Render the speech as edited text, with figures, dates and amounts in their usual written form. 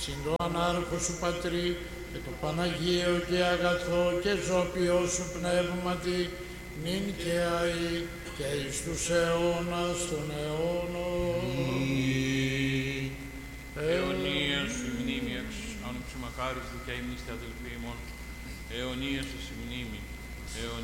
συν το ανάρχο σου Πατρί, και το Παναγίο και αγαθό και ζώπιο σου πνεύματι, νυν και αεί και εις τους αιώνας των αιώνων. Αιωνία σου η μνήμη εξ άνοιξε μακάρις δικαίμνης τε αδελφοί ημών. Αιωνία σου η μνήμη.